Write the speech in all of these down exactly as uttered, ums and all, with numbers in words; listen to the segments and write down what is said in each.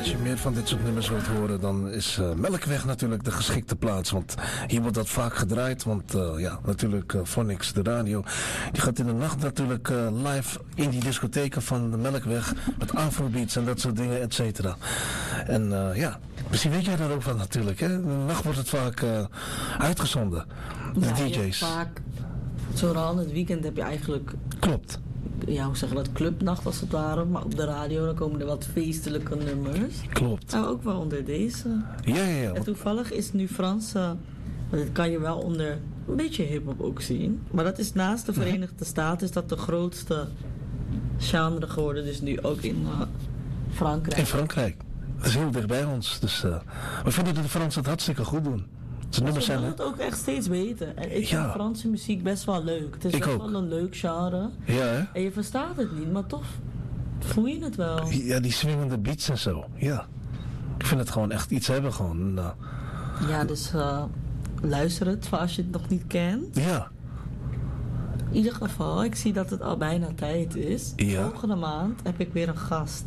Als je meer van dit soort nummers wilt horen, dan is uh, Melkweg natuurlijk de geschikte plaats. Want hier wordt dat vaak gedraaid. Want uh, ja, natuurlijk uh, Phonics, de radio, die gaat in de nacht natuurlijk uh, live in die discotheken van de Melkweg. Met afrobeats en dat soort dingen, et cetera. En uh, ja, misschien weet jij daar ook van natuurlijk. Hè? In de nacht wordt het vaak uh, uitgezonden. De ja, D J's. Vaak, zoal in het weekend heb je eigenlijk... Klopt. Ja, hoe zeggen we dat? Clubnacht als het ware. Maar op de radio dan komen er wat feestelijke nummers. Klopt. Nou, ook wel onder deze. Ja, ja, ja. En toevallig is nu Frans... Uh, dat kan je wel onder een beetje hiphop ook zien. Maar dat is naast de Verenigde Staten... is dat de grootste genre geworden. Dus nu ook in uh, Frankrijk. In Frankrijk. Dat is heel dicht bij ons. Dus uh, we vinden dat de Fransen het hartstikke goed doen. Ze doen het ook echt steeds beter. En ik ja. vind Franse muziek best wel leuk. Het is ik best ook. wel een leuk genre. Ja, hè? En je verstaat het niet, maar toch voel je het wel. Ja, die swingende beats en zo. Ja. Ik vind het gewoon echt iets hebben gewoon. Uh. Ja, dus uh, luister het als je het nog niet kent. Ja. In ieder geval, ik zie dat het al bijna tijd is. Ja. Volgende maand heb ik weer een gast.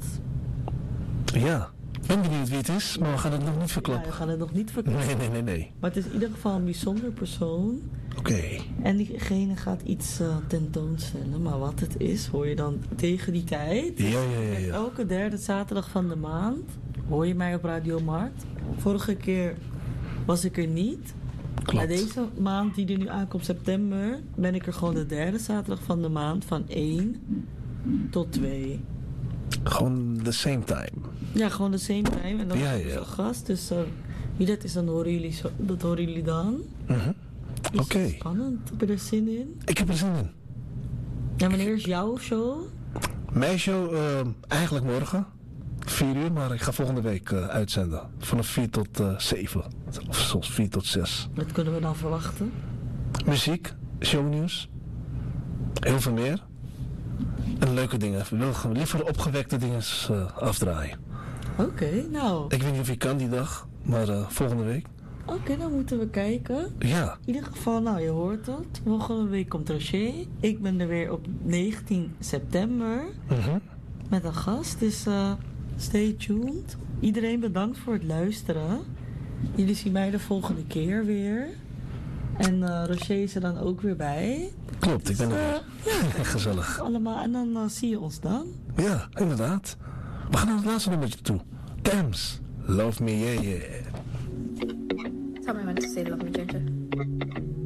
Ja. Ik ben benieuwd wie het is, maar we gaan het nog niet verklappen. Ja, we gaan het nog niet verklappen. Nee, nee, nee, nee. Maar het is in ieder geval een bijzonder persoon. Oké. Okay. En diegene gaat iets uh, tentoonstellen. Maar wat het is, hoor je dan tegen die tijd. Ja, ja, ja. ja. En elke derde zaterdag van de maand hoor je mij op Radio Markt. Vorige keer was ik er niet. Klopt. Maar deze maand die er nu aankomt, september, ben ik er gewoon de derde zaterdag van de maand van één tot twee. Gewoon the same time. Ja, gewoon the same time. En dan ja, is ja. een gast. Dus uh, wie dat is, dan horen jullie, zo, dat horen jullie dan. Mm-hmm. Oké. Okay. Spannend. Heb je er zin in? Ik heb er zin in. En wanneer is jouw show? Mijn show uh, eigenlijk morgen. Vier uur, maar ik ga volgende week uh, uitzenden. Vanaf vier tot uh, zeven. Of soms vier tot zes. Wat kunnen we dan verwachten? Muziek, shownieuws. Heel veel meer. En leuke dingen. Ik wil liever opgewekte dingen uh, afdraaien. Oké, okay, nou. Ik weet niet of je kan die dag, maar uh, volgende week. Oké, okay, dan moeten we kijken. Ja. In ieder geval, nou, je hoort het. Volgende week komt Rocher. Ik ben er weer op negentien september. Mm-hmm. Met een gast, dus uh, stay tuned. Iedereen bedankt voor het luisteren. Jullie zien mij de volgende keer weer. En uh, Rocher is er dan ook weer bij. Klopt, ik ben er weer. Uh, ja, gezellig. Allemaal, en dan uh, zie je ons dan. Ja, inderdaad. We gaan naar het laatste nummertje toe. Thames, Love Me Yeah Yeah. Tell me when to say love me, Ginger.